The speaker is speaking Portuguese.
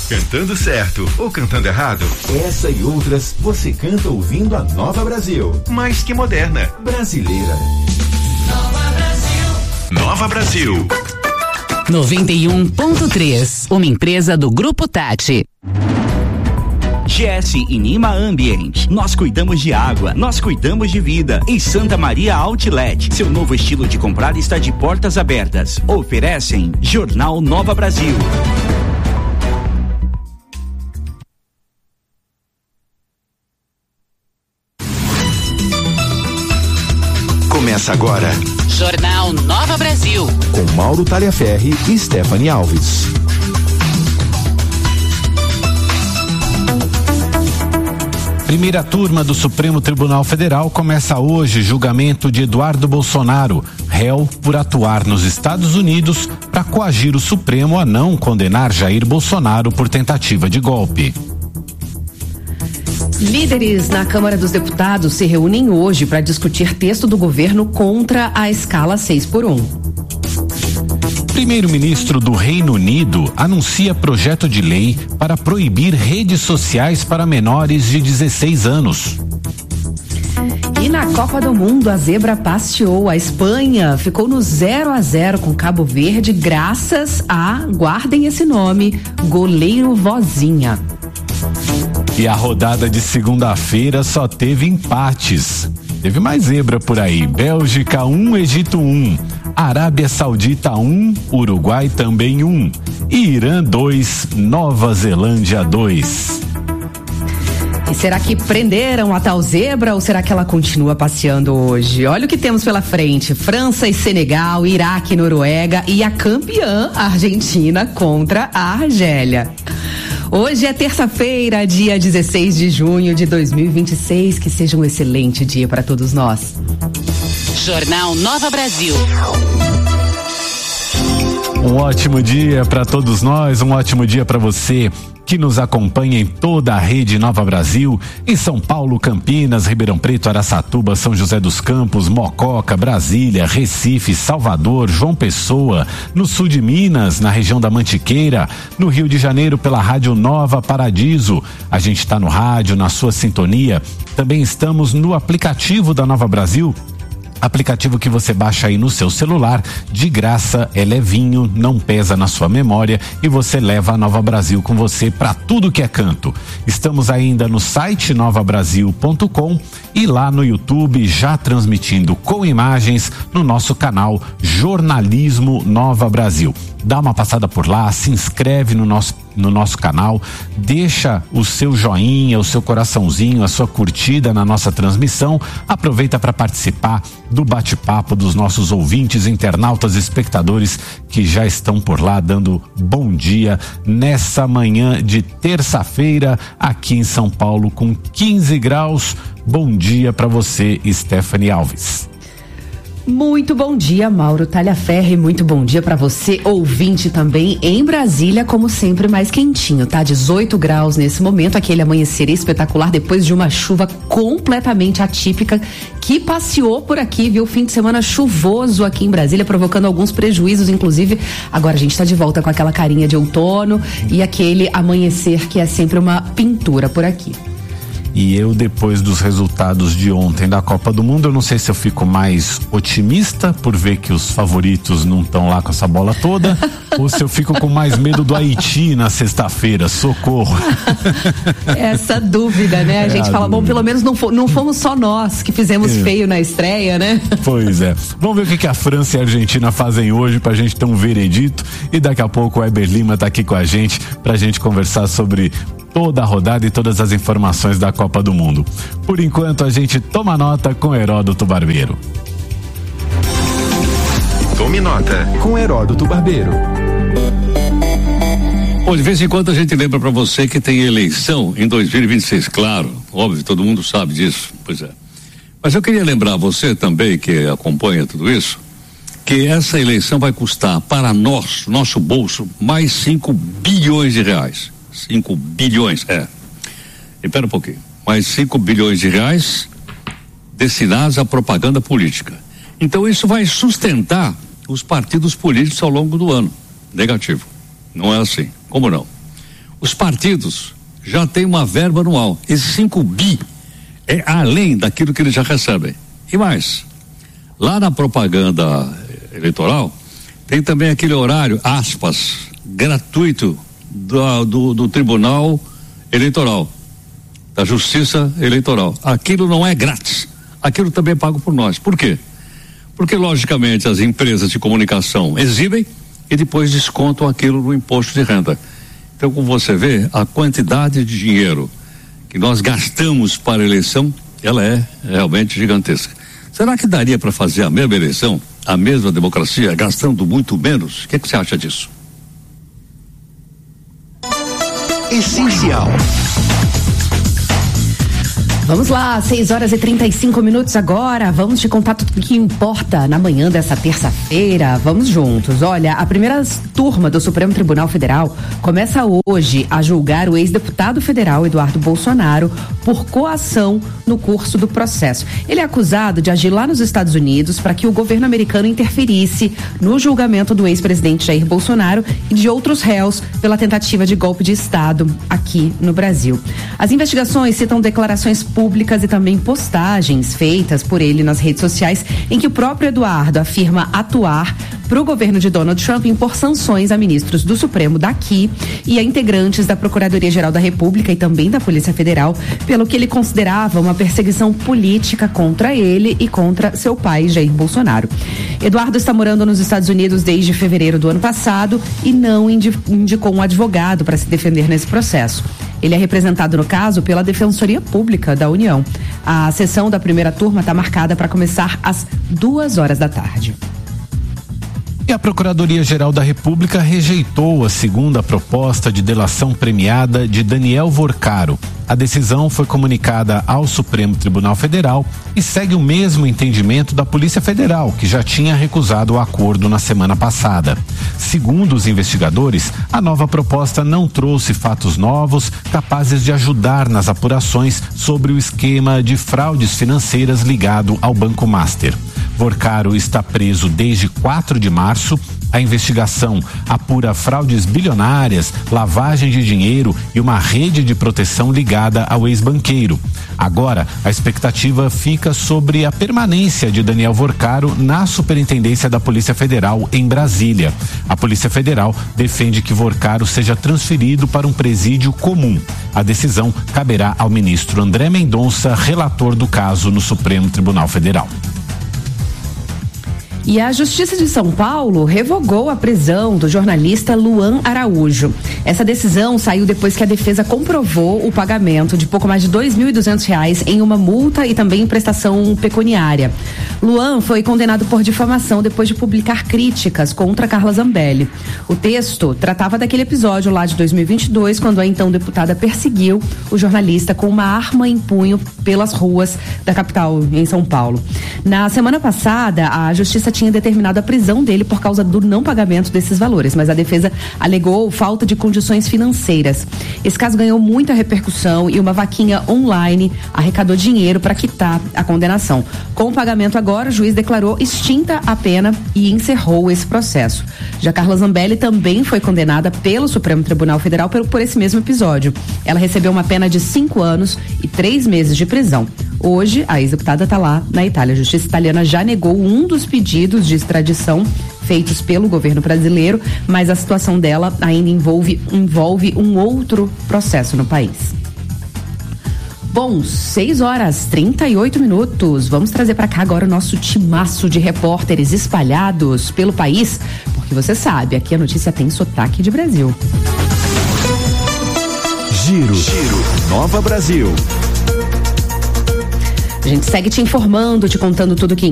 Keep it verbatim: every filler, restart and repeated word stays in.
Cantando certo ou cantando errado? Essa e outras você canta ouvindo a Nova Brasil. Mais que moderna. Brasileira. Nova Brasil. Nova Brasil. noventa e um ponto três. Uma empresa do Grupo Tati. G S e Nima Ambient. Nós cuidamos de água, nós cuidamos de vida. Em Santa Maria Outlet, seu novo estilo de comprar está de portas abertas. Oferecem Jornal Nova Brasil. Começa agora. Jornal Nova Brasil. Com Mauro Talhaferri e Stephanie Alves. Primeira turma do Supremo Tribunal Federal começa hoje julgamento de Eduardo Bolsonaro, réu por atuar nos Estados Unidos para coagir o Supremo a não condenar Jair Bolsonaro por tentativa de golpe. Líderes na Câmara dos Deputados se reúnem hoje para discutir texto do governo contra a escala seis por um. Primeiro-ministro do Reino Unido anuncia projeto de lei para proibir redes sociais para menores de dezesseis anos. E na Copa do Mundo, a zebra passeou. A Espanha ficou no zero a zero com Cabo Verde, graças a, guardem esse nome, goleiro Vozinha. E a rodada de segunda-feira só teve empates. Teve mais zebra por aí. Bélgica um, Egito um. Arábia Saudita um, Uruguai também um. Irã dois, Nova Zelândia dois. E será que prenderam a tal zebra ou será que ela continua passeando hoje? Olha o que temos pela frente: França e Senegal, Iraque e Noruega e a campeã Argentina contra a Argélia. Hoje é terça-feira, dia dezesseis de junho de dois mil e vinte e seis. Que seja um excelente dia para todos nós. Jornal Nova Brasil. Um ótimo dia para todos nós, um ótimo dia para você que nos acompanha em toda a rede Nova Brasil, em São Paulo, Campinas, Ribeirão Preto, Araçatuba, São José dos Campos, Mococa, Brasília, Recife, Salvador, João Pessoa, no sul de Minas, na região da Mantiqueira, no Rio de Janeiro pela Rádio Nova Paradiso. A gente está no rádio, na sua sintonia. Também estamos no aplicativo da Nova Brasil, aplicativo que você baixa aí no seu celular, de graça, é levinho, não pesa na sua memória e você leva a Nova Brasil com você para tudo que é canto. Estamos ainda no site nova brasil ponto com e lá no YouTube já transmitindo com imagens no nosso canal Jornalismo Nova Brasil. Dá uma passada por lá, se inscreve no nosso no nosso canal, deixa o seu joinha, o seu coraçãozinho, a sua curtida na nossa transmissão, aproveita para participar do bate-papo dos nossos ouvintes, internautas, espectadores que já estão por lá dando bom dia nessa manhã de terça-feira aqui em São Paulo com quinze graus. Bom dia para você, Stephanie Alves. Muito bom dia, Mauro Talhaferri, muito bom dia para você, ouvinte também em Brasília, como sempre mais quentinho, tá? dezoito graus nesse momento, aquele amanhecer espetacular depois de uma chuva completamente atípica que passeou por aqui, viu? Fim de semana chuvoso aqui em Brasília, provocando alguns prejuízos, inclusive agora a gente tá de volta com aquela carinha de outono e aquele amanhecer que é sempre uma pintura por aqui. E eu, depois dos resultados de ontem da Copa do Mundo, eu não sei se eu fico mais otimista por ver que os favoritos não estão lá com essa bola toda ou se eu fico com mais medo do Haiti na sexta-feira. Socorro. Essa dúvida, né? A é gente a fala, dúvida. Bom, pelo menos não, fo- não fomos só nós que fizemos é. feio na estreia, né? Pois é. Vamos ver o que, que a França e a Argentina fazem hoje pra gente ter um veredito e daqui a pouco o Heber Lima tá aqui com a gente pra gente conversar sobre toda a rodada e todas as informações da Copa do Mundo. Por enquanto, a gente toma nota com Heródoto Barbeiro. Tome nota com Heródoto Barbeiro. Bom, de vez em quando a gente lembra para você que tem eleição em dois mil e vinte e seis, claro, óbvio, todo mundo sabe disso, pois é. Mas eu queria lembrar você também, que acompanha tudo isso, que essa eleição vai custar para nós, nosso bolso, mais cinco bilhões de reais. cinco bilhões, é. Espera um pouquinho. Mais cinco bilhões de reais destinados à propaganda política. Então isso vai sustentar os partidos políticos ao longo do ano. Negativo. Não é assim. Como não? Os partidos já têm uma verba anual. Esses cinco bi é além daquilo que eles já recebem. E mais, lá na propaganda eleitoral, tem também aquele horário, aspas, gratuito do, do, do Tribunal Eleitoral, da Justiça Eleitoral. Aquilo não é grátis, aquilo também é pago por nós. Por quê? Porque, logicamente, as empresas de comunicação exibem e depois descontam aquilo no imposto de renda. Então, como você vê, a quantidade de dinheiro que nós gastamos para a eleição, ela é realmente gigantesca. Será que daria para fazer a mesma eleição, a mesma democracia, gastando muito menos? O que, que você acha disso? Essencial. Vamos lá, seis horas e trinta e cinco minutos agora. Vamos te contar tudo o que importa na manhã dessa terça-feira. Vamos juntos. Olha, a primeira turma do Supremo Tribunal Federal começa hoje a julgar o ex-deputado federal Eduardo Bolsonaro por coação no curso do processo. Ele é acusado de agir lá nos Estados Unidos para que o governo americano interferisse no julgamento do ex-presidente Jair Bolsonaro e de outros réus pela tentativa de golpe de Estado aqui no Brasil. As investigações citam declarações públicas e também postagens feitas por ele nas redes sociais em que o próprio Eduardo afirma atuar para o governo de Donald Trump impor sanções a ministros do Supremo daqui e a integrantes da Procuradoria-Geral da República e também da Polícia Federal pelo que ele considerava uma perseguição política contra ele e contra seu pai, Jair Bolsonaro. Eduardo está morando nos Estados Unidos desde fevereiro do ano passado e não indicou um advogado para se defender nesse processo. Ele é representado, no caso, pela Defensoria Pública da União. A sessão da primeira turma está marcada para começar às duas horas da tarde. E a Procuradoria-Geral da República rejeitou a segunda proposta de delação premiada de Daniel Vorcaro. A decisão foi comunicada ao Supremo Tribunal Federal e segue o mesmo entendimento da Polícia Federal, que já tinha recusado o acordo na semana passada. Segundo os investigadores, a nova proposta não trouxe fatos novos capazes de ajudar nas apurações sobre o esquema de fraudes financeiras ligado ao Banco Master. Vorcaro está preso desde quatro de março. A investigação apura fraudes bilionárias, lavagem de dinheiro e uma rede de proteção ligada ao ex-banqueiro. Agora, a expectativa fica sobre a permanência de Daniel Vorcaro na Superintendência da Polícia Federal em Brasília. A Polícia Federal defende que Vorcaro seja transferido para um presídio comum. A decisão caberá ao ministro André Mendonça, relator do caso no Supremo Tribunal Federal. E a Justiça de São Paulo revogou a prisão do jornalista Luan Araújo. Essa decisão saiu depois que a defesa comprovou o pagamento de pouco mais de dois mil e duzentos reais em uma multa e também em prestação pecuniária. Luan foi condenado por difamação depois de publicar críticas contra Carla Zambelli. O texto tratava daquele episódio lá de dois mil e vinte e dois, quando a então deputada perseguiu o jornalista com uma arma em punho pelas ruas da capital, em São Paulo. Na semana passada, a Justiça tinha determinado a prisão dele por causa do não pagamento desses valores, mas a defesa alegou falta de condições financeiras. Esse caso ganhou muita repercussão e uma vaquinha online arrecadou dinheiro para quitar a condenação. Com o pagamento agora, o juiz declarou extinta a pena e encerrou esse processo. Já Carla Zambelli também foi condenada pelo Supremo Tribunal Federal por, por esse mesmo episódio. Ela recebeu uma pena de cinco anos e três meses de prisão. Hoje, a ex-deputada está lá na Itália. A justiça italiana já negou um dos pedidos de extradição feitos pelo governo brasileiro, mas a situação dela ainda envolve, envolve um outro processo no país. Bom, seis horas e trinta e oito minutos. Vamos trazer para cá agora o nosso timaço de repórteres espalhados pelo país, porque você sabe, aqui a notícia tem sotaque de Brasil. Giro, Giro, Nova Brasil. A gente segue te informando, te contando tudo que